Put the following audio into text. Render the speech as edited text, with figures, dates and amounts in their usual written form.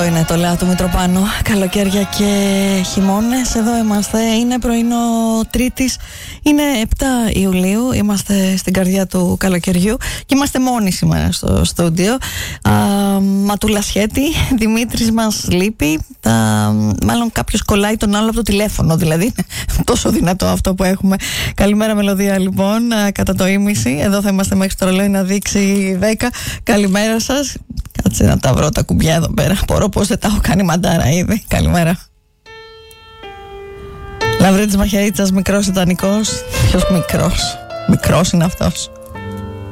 Αυτό είναι το Λέα του Μητροπάνου. Καλοκαίρια και χειμώνες. Εδώ είμαστε. Είναι πρωινό Τρίτης. Είναι 7 Ιουλίου. Είμαστε στην καρδιά του καλοκαιριού. Και είμαστε μόνοι σήμερα στο στούντιο. Ματούλα Σχέτη. Δημήτρης μας λείπει. Μάλλον κάποιος κολλάει τον άλλο από το τηλέφωνο. Δηλαδή, τόσο δυνατό αυτό που έχουμε. Καλημέρα, Μελωδία, λοιπόν. Κατά το ήμιση. Εδώ θα είμαστε μέχρι το ρολόι να δείξει 10. Καλημέρα σας. Κάτσε να τα βρω τα κουμπιά εδώ πέρα. Μπορώ πως δεν τα έχω κάνει μαντάρα ήδη. Καλημέρα. Λαβρίτης Μαχαιρίτσας, μικρός ιδανικός. Ποιος μικρός? Μικρός είναι αυτός.